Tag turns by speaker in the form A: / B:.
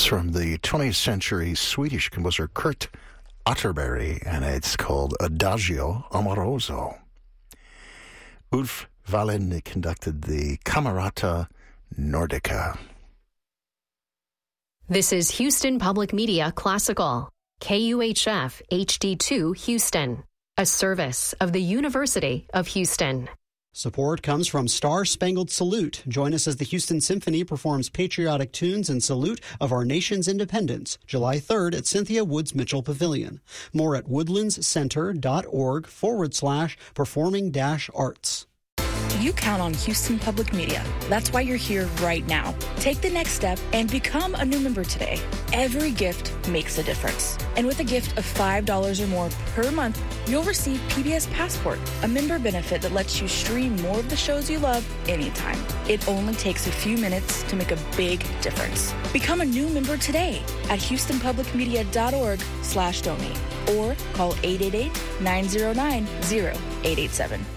A: from the 20th century Swedish composer Kurt Atterbury, and it's called Adagio Amoroso. Ulf Wallin conducted the Camerata Nordica.
B: This is Houston Public Media Classical, KUHF HD2 Houston, a service of the University of Houston.
C: Support comes from Star Spangled Salute. Join us as the Houston Symphony performs patriotic tunes in salute of our nation's independence, July 3rd at Cynthia Woods Mitchell Pavilion. More at woodlandscenter.org/performing-arts.
D: You count on Houston Public Media. That's why you're here right now. Take the next step and become a new member today. Every gift makes a difference. And with a gift of $5 or more per month, you'll receive PBS Passport, a member benefit that lets you stream more of the shows you love anytime. It only takes a few minutes to make a big difference. Become a new member today at houstonpublicmedia.org/donate or call 888-909-0887.